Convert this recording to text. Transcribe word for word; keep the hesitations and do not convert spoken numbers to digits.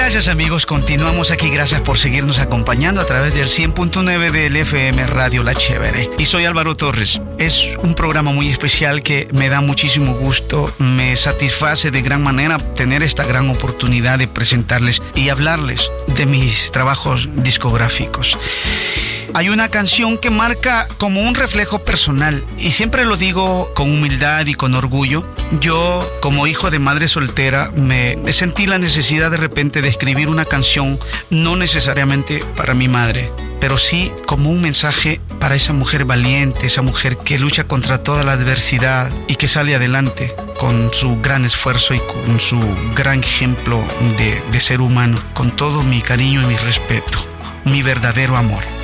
Gracias amigos, continuamos aquí, gracias por seguirnos acompañando a través del cien punto nueve del F M Radio La Chévere. Y soy Álvaro Torres. Es un programa muy especial que me da muchísimo gusto, me satisface de gran manera tener esta gran oportunidad de presentarles y hablarles de mis trabajos discográficos. Hay una canción que marca como un reflejo personal y siempre lo digo con humildad y con orgullo. Yo, como hijo de madre soltera, me, me sentí la necesidad de repente de escribir una canción, no necesariamente para mi madre, pero sí como un mensaje para esa mujer valiente, esa mujer que lucha contra toda la adversidad y que sale adelante con su gran esfuerzo y con su gran ejemplo de, de ser humano, con todo mi cariño y mi respeto, mi verdadero amor.